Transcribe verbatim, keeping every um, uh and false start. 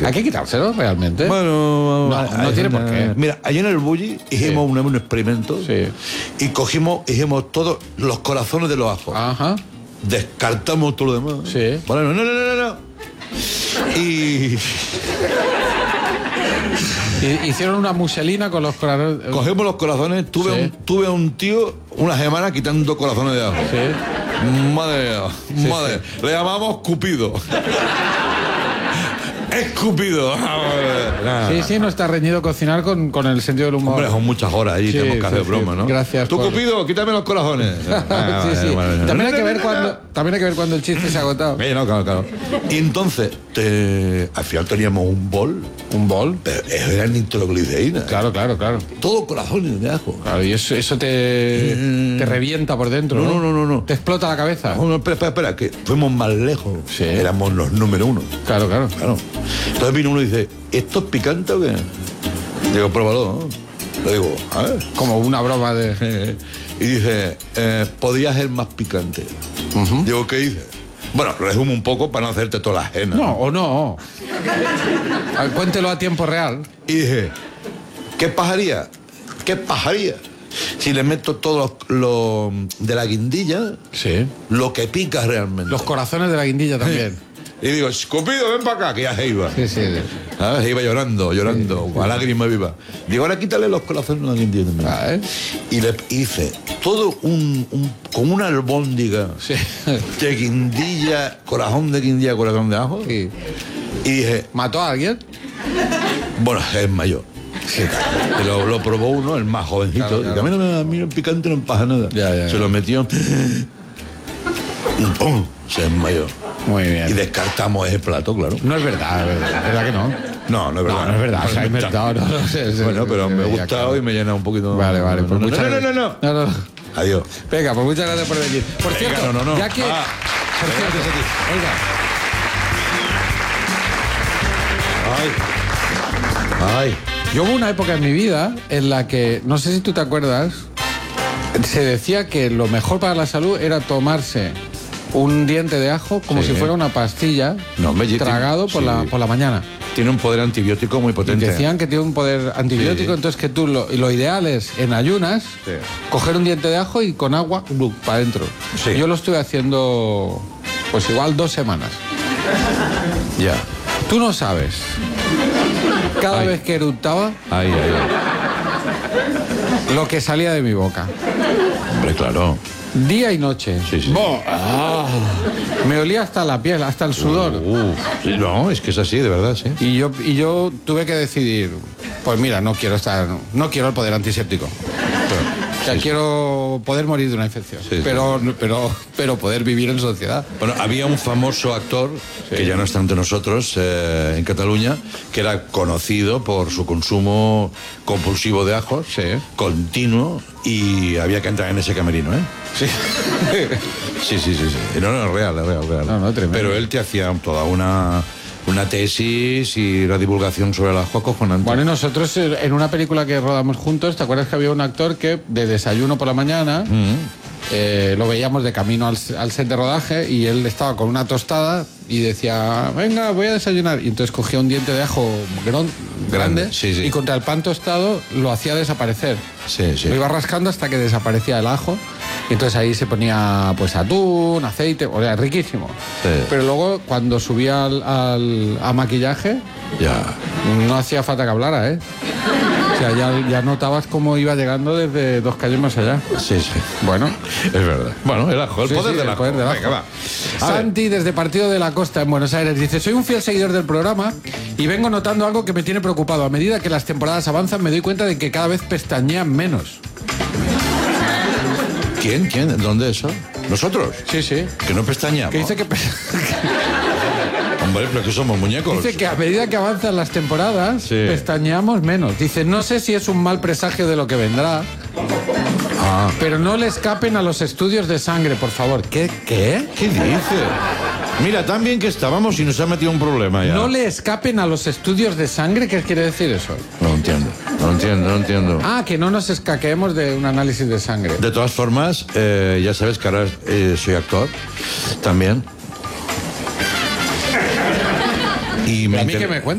sí. ¿Hay que quitárselo realmente? Bueno, no, no tiene por qué. Mira, ayer en el Bulli hicimos sí. un, un experimento sí. y cogimos, hicimos todos los corazones de los ajos. Ajá. Descartamos todo lo demás. Sí. Bueno, no, no, no, no, no. Y... Hicieron una muselina con los corazones. Cogemos los corazones. Tuve, sí. un, tuve un tío una semana quitando corazones de ajo. Sí. Madre mía, sí, madre. Sí. Le llamamos Cupido. Escupido. Sí, sí, no está reñido cocinar con, con el sentido del humor. Hombre, son muchas horas ahí, sí, tenemos que hacer sí, broma, ¿no? Gracias. Tú, por... Cupido, quítame los corazones. Ah, sí, sí. Vale, vale. También hay que ver cuando, también hay que ver cuando el chiste se ha agotado. Sí, no, claro, claro. Y entonces, te... al final teníamos un bol. ¿Un bol? Pero eso era nitroglicerina. Claro, claro, claro. Todo corazones de ajo. Claro, y eso, eso te, mm. te revienta por dentro, ¿no? No, no, no, no. Te explota la cabeza. No, no, espera, espera, espera, que fuimos más lejos. Sí. Éramos los número uno. Claro, claro. Claro. Entonces vino uno y dice, ¿esto es picante o qué? Digo, pruébalo, ¿no? Le digo, a ver. Como una broma de... Y dice, eh, podría ser más picante. Uh-huh. Digo, ¿qué dice? Bueno, resumo un poco para no hacerte toda la ajena. No, o no. Cuéntelo a tiempo real. Y dije, ¿qué pasaría? ¿Qué pasaría? Si le meto todo lo, lo de la guindilla, sí. lo que pica realmente. Los corazones de la guindilla también. Y digo, Cupido, ven para acá, que ya se iba. Sí, sí. ¿Sabes? Se iba llorando, llorando, sí, a lágrima viva. Digo, ahora quítale los corazones a la guindilla también. Ah, ¿eh? Y le hice todo un, un como una albóndiga sí. de guindilla, corazón de guindilla, corazón de ajo. Sí. Y dije, ¿mató a alguien? Bueno, es mayor. Sí. Lo, lo probó uno, el más jovencito. Claro, claro. A mí, no, a mí el picante no me pasa nada. Ya, ya, Se ya. lo metió y ¡pum! Se desmayó. Muy bien. Y descartamos ese plato, claro. No es verdad, es verdad, ¿verdad que no? No, no es verdad. No, no es verdad, no, se ha inventado. No, no, sé, sé, bueno, pero sé, me ha ya, gustado claro. Y me llena un poquito. Vale, vale. Pues no, muchas no, no, no, no, no, no. Adiós. Venga, pues muchas gracias por venir. Por Venga, cierto, no, no, no. ya que... Ah, por cierto, oiga. Ay. Ay. Yo hubo una época en mi vida en la que, no sé si tú te acuerdas, se decía que lo mejor para la salud era tomarse un diente de ajo como sí. si fuera una pastilla no, me, tragado por, sí. la, por la mañana. Tiene un poder antibiótico muy potente. Y decían que tiene un poder antibiótico, sí. entonces que tú lo, lo ideal es en ayunas sí. coger un diente de ajo y con agua para adentro. Sí. Yo lo estuve haciendo pues igual dos semanas. Ya. Tú no sabes. Cada ay. vez que eructaba, ay, ay, ay. lo que salía de mi boca. Hombre, claro. Día y noche. Sí, sí. Ah, me olía hasta la piel, hasta el sudor. Uh, uh, sí, no, es que es así, de verdad, sí. Y yo, y yo tuve que decidir, pues mira, no quiero estar, no quiero el poder antiséptico. O sea, sí, quiero sí. poder morir de una infección, sí, pero, sí. pero, pero poder vivir en sociedad. Bueno, había un famoso actor, sí. que ya no está entre nosotros, eh, en Cataluña, que era conocido por su consumo compulsivo de ajos, sí. continuo, y había que entrar en ese camerino, ¿eh? Sí. sí, sí, sí, sí. No, no, es real, es real, real. No, no, tremendo. Pero él te hacía toda una... una tesis y la divulgación sobre el ajo acojonante. Bueno, y nosotros en una película que rodamos juntos, ¿te acuerdas que había un actor que de desayuno por la mañana mm. eh, lo veíamos de camino al, al set de rodaje y él estaba con una tostada y decía, venga, voy a desayunar. Y entonces cogía un diente de ajo gran, grande, grande sí, sí. y contra el pan tostado lo hacía desaparecer. Sí, sí. Lo iba rascando hasta que desaparecía el ajo. Y entonces ahí se ponía pues atún, aceite, o sea, riquísimo. Sí. Pero luego cuando subía al, al, a maquillaje, ya. no hacía falta que hablara, ¿eh? O sea, ya, ya notabas cómo iba llegando desde dos calles más allá. Sí, sí. Bueno. Es verdad. Bueno, el ajo, el sí, poder sí, del el ajo. Poder del ajo. Venga, va. Santi, desde Partido de la Costa, en Buenos Aires, dice, soy un fiel seguidor del programa y vengo notando algo que me tiene preocupado. A medida que las temporadas avanzan, me doy cuenta de que cada vez pestañean menos. ¿Quién? ¿Quién? ¿Dónde eso? ¿Nosotros? Sí, sí. Que no pestañeamos. Que dice que... Hombre, pero que somos muñecos. Dice que a medida que avanzan las temporadas, sí. pestañeamos menos. Dice, no sé si es un mal presagio de lo que vendrá, ah. pero no le escapen a los estudios de sangre, por favor. ¿Qué? ¿Qué? ¿Qué dice? Mira, tan bien que estábamos y nos ha metido un problema ya. ¿No le escapen a los estudios de sangre? ¿Qué quiere decir eso? No entiendo, no entiendo, no entiendo. Ah, que no nos escaqueemos de un análisis de sangre. De todas formas, eh, ya sabes que ahora eh, soy actor también. Y me ¿A mí inter... qué me cuentas?